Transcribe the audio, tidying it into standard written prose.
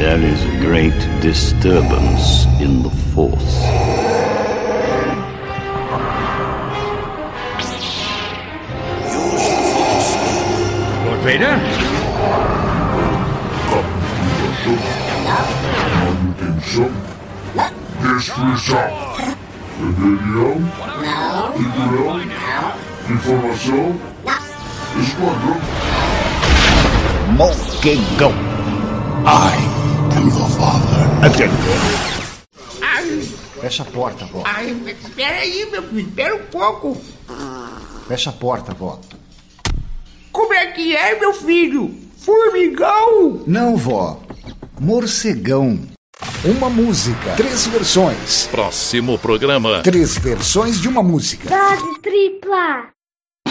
There is a great disturbance in the Force. Lord Vader? Manutenção. Destruição. Rebelião. Figurão. Informação. Esquadrão. Moquegão. I am your father. Ai, Fecha a porta, vó. ai, espera aí, meu filho, espera um pouco. Fecha a porta, vó. Como é que é, meu filho? Formigão? Não, vó. Morcegão. Uma música, 3 versões. Próximo programa. 3 versões de uma música. Dose tripla.